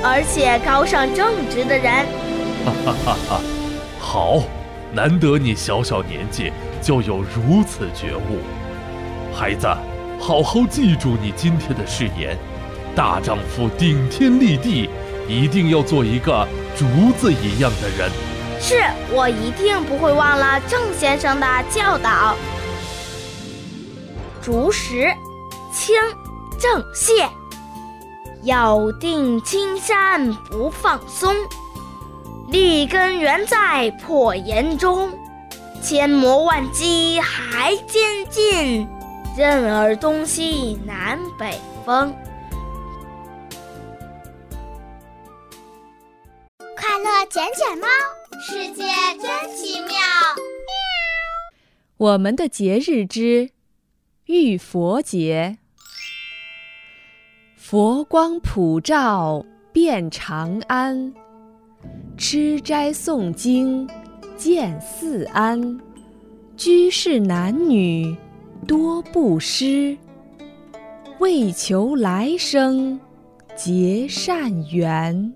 而且高尚正直的人。 哈哈哈哈！好，难得你小小年纪就有如此觉悟。孩子，好好记住你今天的誓言，大丈夫顶天立地，一定要做一个竹子一样的人。 是，我一定不会忘了郑先生的教导。竹石，清，郑燮。咬定青山不放松，立根原在破岩中。千磨万击还坚劲，任尔东西南北风。 快乐捡捡猫，世界真奇妙。 我们的节日之浴佛节。佛光普照遍长安，吃斋诵经见四安。居士男女多布施，为求来生结善缘。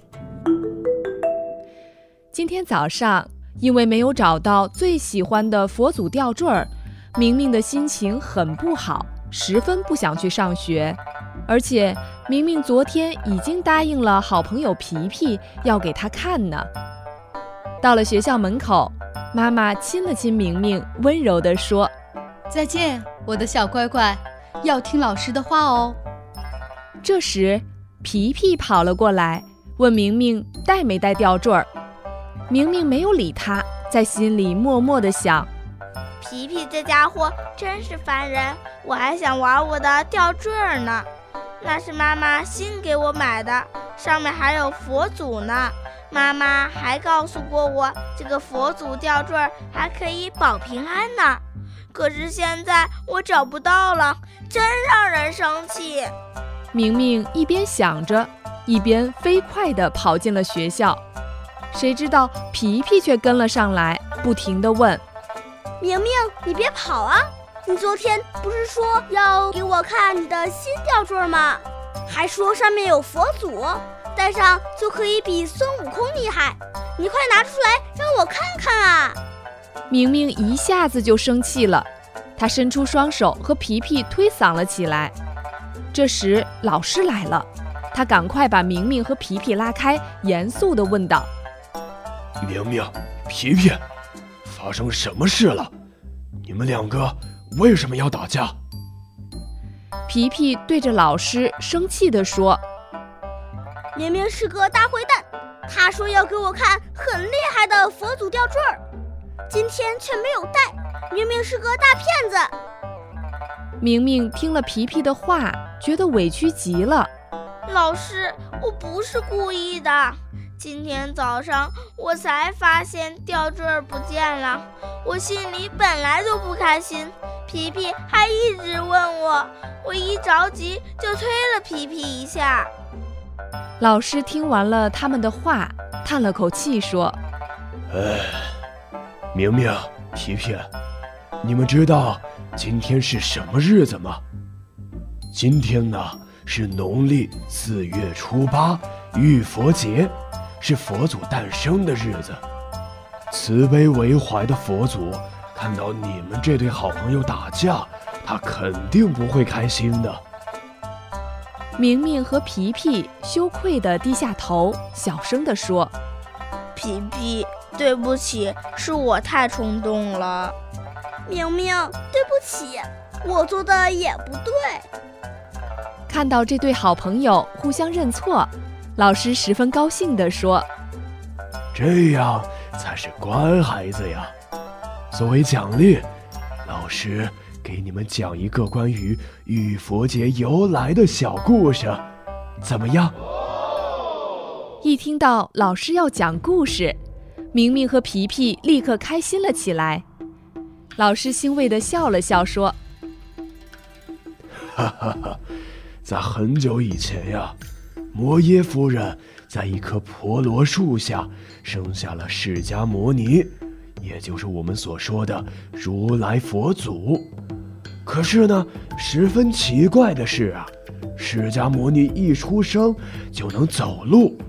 今天早上，因为没有找到最喜欢的佛祖吊坠儿，明明的心情很不好，十分不想去上学。而且明明昨天已经答应了好朋友皮皮要给他看呢。到了学校门口，妈妈亲了亲明明，温柔地说： 再见，我的小乖乖，要听老师的话哦。 这时皮皮跑了过来，问明明带没带吊坠儿。明明没有理他，在心里默默地想： 皮皮这家伙真是烦人，我还想玩我的吊坠呢。那是妈妈新给我买的，上面还有佛祖呢。妈妈还告诉过我，这个佛祖吊坠还可以保平安呢。可是现在我找不到了，真让人生气。 明明一边想着，一边飞快地跑进了学校。谁知道皮皮却跟了上来，不停地问： 明明，你别跑啊！你昨天不是说要给我看你的新吊坠吗？还说上面有佛祖，戴上就可以比孙悟空厉害。你快拿出来让我看看啊！ 明明一下子就生气了，他伸出双手和皮皮推搡了起来。这时老师来了，他赶快把明明和皮皮拉开，严肃地问道： 明明，皮皮，发生什么事了？你们两个为什么要打架？ 皮皮对着老师生气地说： 明明是个大坏蛋，他说要给我看很厉害的佛祖吊坠儿，今天却没有带，明明是个大骗子。 明明听了皮皮的话，觉得委屈极了。 老师，我不是故意的，今天早上我才发现吊坠不见了，我心里本来就不开心，皮皮还一直问我，我一着急就推了皮皮一下。 老师听完了他们的话，叹了口气说： 明明，皮皮，你们知道今天是什么日子吗？今天呢，是农历4月初8，浴佛节，是佛祖诞生的日子。慈悲为怀的佛祖看到你们这对好朋友打架，他肯定不会开心的。 明明和皮皮羞愧地低下头，小声地说： 皮皮，对不起，是我太冲动了。 明明，对不起，我做的也不对。 看到这对好朋友互相认错，老师十分高兴地说： 这样才是乖孩子呀。作为奖励，老师给你们讲一个关于浴佛节由来的小故事，怎么样？ 一听到老师要讲故事，明明和皮皮立刻开心了起来。老师欣慰地笑了笑说： 哈哈哈，在很久以前呀，摩耶夫人在一棵婆罗树下生下了释迦牟尼，也就是我们所说的如来佛祖。可是呢，十分奇怪的是啊，释迦牟尼一出生就能走路，